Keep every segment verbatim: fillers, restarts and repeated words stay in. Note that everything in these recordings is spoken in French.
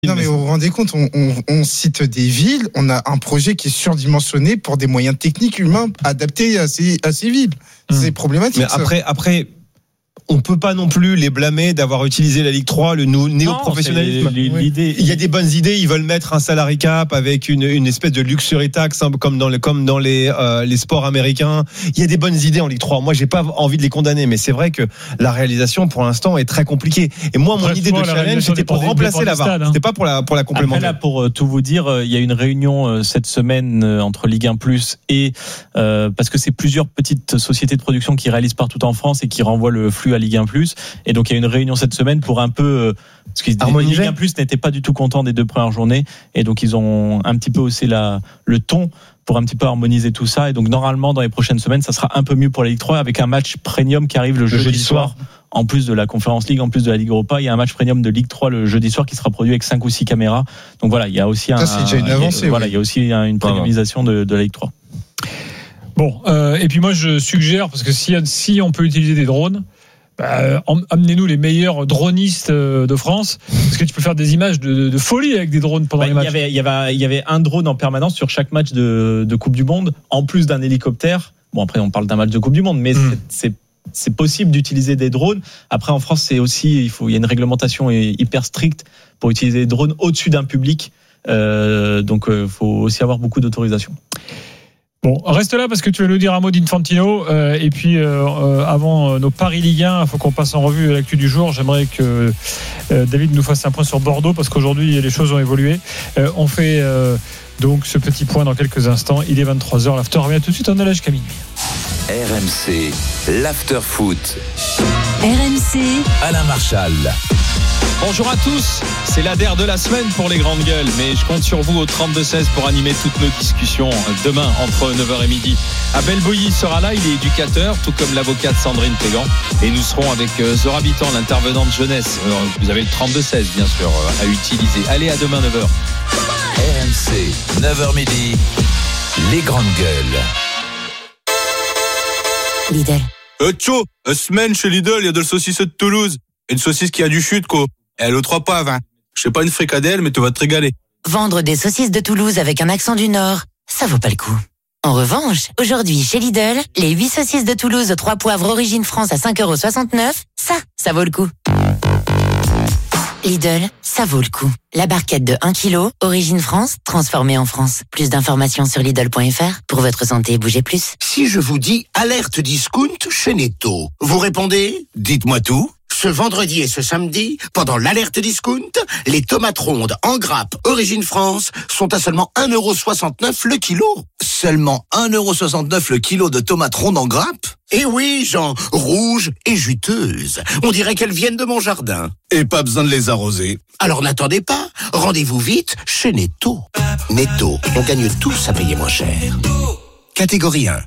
Non mais vous vous rendez compte, on, on, on cite des villes, on a un projet qui est surdimensionné pour des moyens techniques humains adaptés à ces, à ces villes. Mmh. C'est problématique. Mais après, ça. après, on peut pas non plus les blâmer d'avoir utilisé la Ligue trois, le néo-professionnalisme. L'idée, il y a des bonnes idées. Ils veulent mettre un salary cap avec une, une espèce de luxury tax, hein, comme dans les, comme dans les, euh, les sports américains. Il y a des bonnes idées en Ligue trois. Moi, j'ai pas envie de les condamner, mais c'est vrai que la réalisation, pour l'instant, est très compliquée. Et moi, mon Bref, idée de challenge, c'était pour remplacer la V A R. Hein. C'était pas pour la, pour la complémenter. Après, là, pour euh, tout vous dire, il euh, y a une réunion euh, cette semaine euh, entre Ligue un plus et, euh, parce que c'est plusieurs petites sociétés de production qui réalisent partout en France et qui renvoient le flux à Ligue un plus. Et donc il y a une réunion cette semaine pour un peu, parce qu'ils Ligue un plus n'était pas du tout content des deux premières journées, et donc ils ont un petit peu haussé la, le ton pour un petit peu harmoniser tout ça. Et donc normalement dans les prochaines semaines, ça sera un peu mieux pour la Ligue trois avec un match premium qui arrive le, le jeudi, jeudi soir. soir. En plus de la Conference League, en plus de la Ligue Europa, il y a un match premium de Ligue trois le jeudi soir qui sera produit avec cinq ou six caméras. Donc voilà, il y a aussi ça, un, c'est déjà une avancée. Il y a, voilà, il y a aussi une premiumisation de, de la Ligue trois. Bon, euh, et puis moi je suggère, parce que si, si on peut utiliser des drones, bah, amenez-nous les meilleurs dronistes de France, parce que tu peux faire des images de, de, de folie avec des drones pendant bah, les matchs. Il y avait, il y avait, il y avait un drone en permanence sur chaque match de, de Coupe du Monde, en plus d'un hélicoptère. Bon, après on parle d'un match de Coupe du Monde, mais mmh. c'est, c'est c'est possible d'utiliser des drones. Après en France, c'est aussi, il faut, il y a une réglementation hyper stricte pour utiliser des drones au-dessus d'un public. Euh, donc il euh, faut aussi avoir beaucoup d'autorisation. Bon, reste là parce que tu vas nous dire un mot d'Infantino euh, et puis euh, euh, avant euh, nos paris Ligue un, il faut qu'on passe en revue l'actu du jour. J'aimerais que euh, David nous fasse un point sur Bordeaux parce qu'aujourd'hui les choses ont évolué. Euh, on fait euh, donc ce petit point dans quelques instants. Il est vingt-trois heures, l'after revient tout de suite, on est là jusqu'à minuit. R M C, l'after foot. R M C, Alain Marchal. Bonjour à tous, c'est l'A D R de la semaine pour les grandes gueules, mais je compte sur vous au trente-deux seize pour animer toutes nos discussions demain entre neuf heures et midi. Abel Bouilly sera là, il est éducateur, tout comme l'avocate Sandrine Pégan, et nous serons avec Zora Bitan, l'intervenante jeunesse. Alors, vous avez le trente-deux seize bien sûr à utiliser. Allez, à demain neuf heures. R M C, neuf heures midi, les grandes gueules. Lidl. Euh, tcho, une semaine chez Lidl, il y a de la saucisse de Toulouse. Une saucisse qui a du chute, quoi. Elle au trois poivres, hein. Je sais pas une fricadelle, mais tu vas te régaler. Vendre des saucisses de Toulouse avec un accent du Nord, ça vaut pas le coup. En revanche, aujourd'hui, chez Lidl, les huit saucisses de Toulouse aux trois poivres origine France à cinq euros soixante-neuf, ça, ça vaut le coup. Lidl, ça vaut le coup. La barquette de un kilo, origine France, transformée en France. Plus d'informations sur Lidl point F R. Pour votre santé, bougez plus. Si je vous dis alerte discount chez Netto, vous répondez ? Dites-moi tout. Ce vendredi et ce samedi, pendant l'alerte discount, les tomates rondes en grappe origine France sont à seulement un euro soixante-neuf le kilo. Seulement un euro soixante-neuf le kilo de tomates rondes en grappe ? Eh oui, Jean, rouges et juteuses. On dirait qu'elles viennent de mon jardin. Et pas besoin de les arroser. Alors n'attendez pas, rendez-vous vite chez Netto. Netto, on gagne tous à payer moins cher. Catégorie un.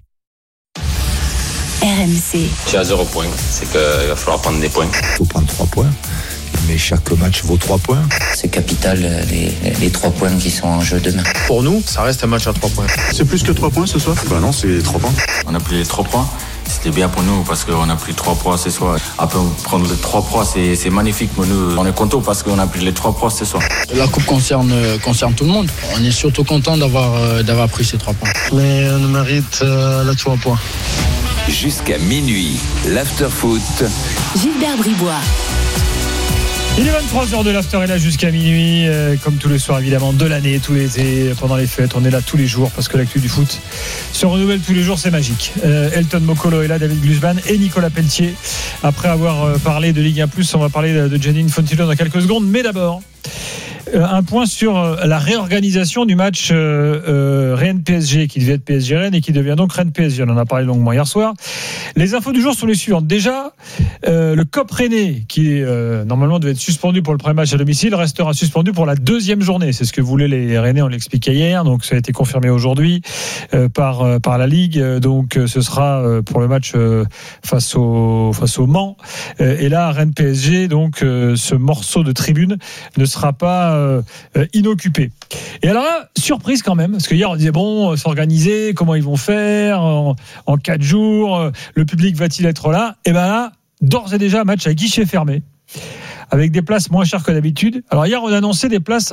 R M C. Je suis à zéro point, c'est qu'il va falloir prendre des points. Il faut prendre trois points, mais chaque match vaut trois points. C'est capital, les, les trois points qui sont en jeu demain. Pour nous, ça reste un match à trois points. C'est plus que trois points ce soir ? Bah non, c'est trois points. On a pris les trois points, c'était bien pour nous parce qu'on a pris trois points ce soir. Après, prendre les trois points, c'est, c'est magnifique pour nous. On est content parce qu'on a pris les trois points ce soir. La coupe concerne, concerne tout le monde. On est surtout content d'avoir, d'avoir pris ces trois points. Mais on mérite euh, les trois points. Jusqu'à minuit, l'after-foot. Gilbert Bribois. Il est vingt-trois heures de l'after est là jusqu'à minuit, euh, comme tous les soirs évidemment, de l'année, tout l'été, pendant les fêtes, on est là tous les jours parce que l'actu du foot se renouvelle tous les jours, c'est magique. Euh, Elton Mokolo est là, David Glusban et Nicolas Pelletier. Après avoir euh, parlé de Ligue un plus, on va parler de, de Gianni Infantino dans quelques secondes, mais d'abord... un point sur la réorganisation du match euh, Rennes-P S G qui devait être P S G Rennes et qui devient donc Rennes-P S G. On en a parlé longuement hier soir. Les infos du jour sont les suivantes. Déjà, euh, le C O P Rennais qui euh, normalement devait être suspendu pour le premier match à domicile restera suspendu pour la deuxième journée. C'est ce que voulaient les Rennais, on l'expliquait hier. Donc ça a été confirmé aujourd'hui euh, par euh, par la Ligue. Donc euh, ce sera euh, pour le match euh, face au face au Mans. Euh, et là, Rennes-P S G, donc euh, ce morceau de tribune ne sera pas euh, inoccupé. Et alors là, surprise quand même, parce que hier on disait bon, s'organiser, comment ils vont faire en, en quatre jours, le public va-t-il être là ? Et ben là, d'ores et déjà, match à guichet fermé, avec des places moins chères que d'habitude. Alors hier, on a annoncé des places